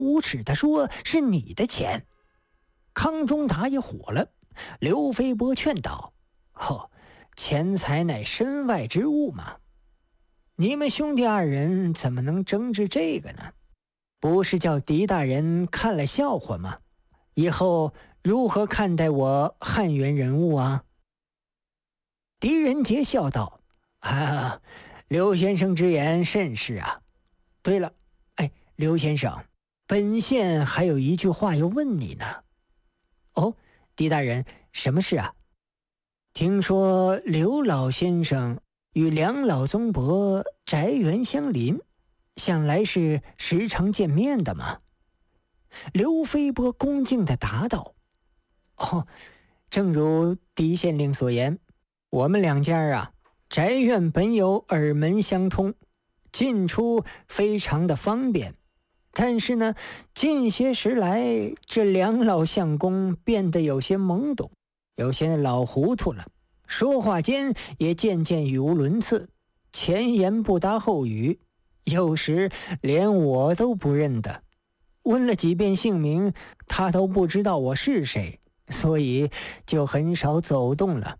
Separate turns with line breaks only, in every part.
无耻地说是你的钱。康中达也火了，刘飞波劝道：钱财乃身外之物嘛，你们兄弟二人怎么能争执这个呢？不是叫狄大人看了笑话吗？以后如何看待我汉源人物啊？狄仁杰笑道：刘先生之言甚是啊。对了，刘先生，本县还有一句话要问你呢。狄大人，什么事啊？听说刘老先生与梁老宗伯宅园相邻，想来是时常见面的嘛。刘飞波恭敬地答道：正如狄县令所言，我们两家啊，宅院本有耳门相通，进出非常的方便。但是呢，近些时来，这梁老相公变得有些懵懂，有些老糊涂了，说话间也渐渐语无伦次，前言不搭后语，有时连我都不认得。问了几遍姓名，他都不知道我是谁，所以就很少走动了。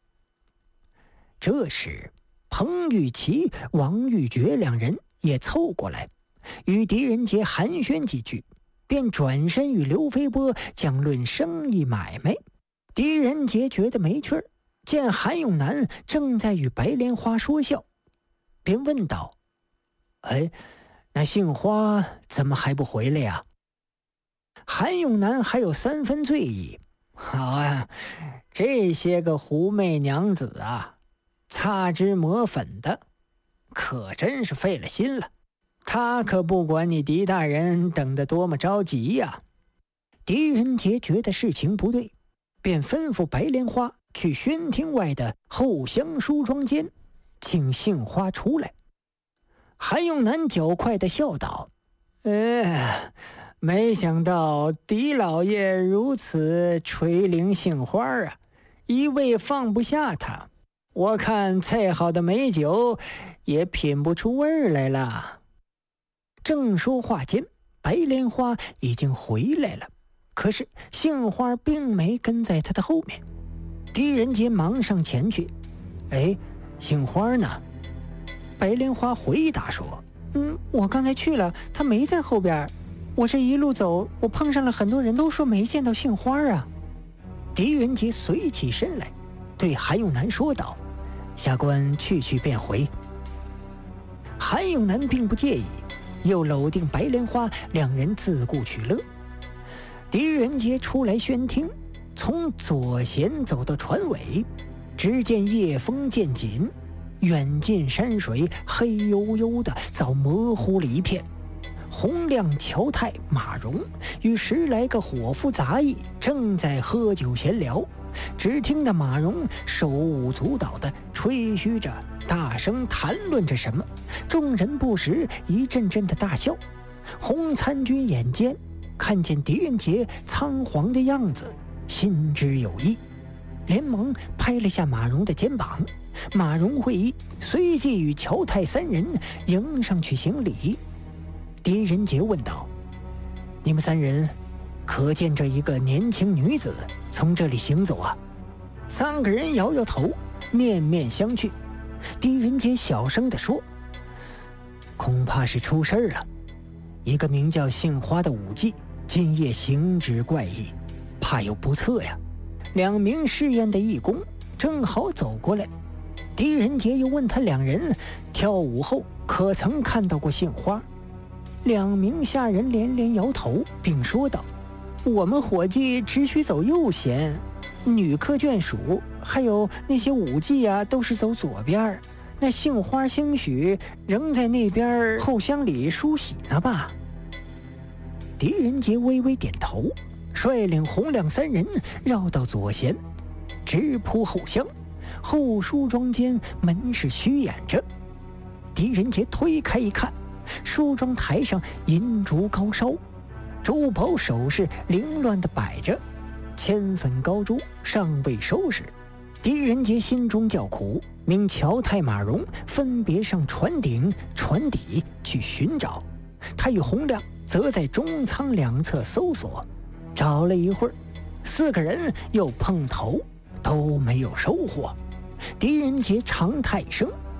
这时，彭玉琪、王玉珏两人也凑过来，与狄仁杰寒暄几句，便转身与刘飞波讲论生意买卖。狄仁杰觉得没趣儿，见韩永南正在与白莲花说笑，便问道：那杏花怎么还不回来呀？韩永南还有3分醉意：这些个狐媚娘子啊，擦脂抹粉的，可真是费了心了。他可不管你狄大人等得多么着急呀。狄仁杰觉得事情不对，便吩咐白莲花去宣厅外的后厢梳妆间请杏花出来。韩永南较快地笑道：没想到狄老爷如此垂怜杏花啊，一味放不下他，我看再好的美酒也品不出味儿来了。正说话间，白莲花已经回来了，可是杏花并没跟在他的后面。狄仁杰忙上前去：杏花呢？白莲花回答说：我刚才去了，他没在后边。我这一路走，我碰上了很多人，都说没见到杏花啊。狄仁杰随起身来，对韩永南说道：下官去便回。韩永南并不介意，又搂定白莲花，两人自顾取乐。狄仁杰出来宣厅，从左贤走到船尾，只见夜风渐紧，远近山水黑黝黝的，早模糊了一片。洪亮、乔泰、马荣与10来个伙夫杂役正在喝酒闲聊，只听得马荣手舞足蹈地吹嘘着，大声谈论着什么，众人不时一阵阵的大笑。洪参军眼尖，看见狄仁杰仓皇的样子，心知有意，连忙拍了下马荣的肩膀。马荣会意，随即与乔泰3人迎上去行礼。狄仁杰问道：你们3人可见这一个年轻女子从这里行走啊？3个人摇摇头，面面相觑。狄仁杰小声地说：恐怕是出事了，一个名叫杏花的武妓今夜行止怪异，怕有不测呀。2名试验的义工正好走过来，狄仁杰又问他2人跳舞后可曾看到过杏花。2名下人连连摇头，并说道：我们伙计只许走右贤，女客眷属还有那些舞妓啊，都是走左边。那杏花兴许仍在那边后厢里梳洗呢吧？狄仁杰微微点头，率领洪亮3人绕到左贤，直扑后厢。后梳妆间门是虚掩着，狄仁杰推开一看，梳妆台上银烛高烧，珠宝首饰凌乱地摆着，铅粉高珠尚未收拾。狄仁杰心中叫苦，命乔泰、马荣分别上船顶、船底去寻找。他与洪亮则在中仓两侧搜索，找了一会儿，4个人又碰头，都没有收获。狄仁杰长叹一声，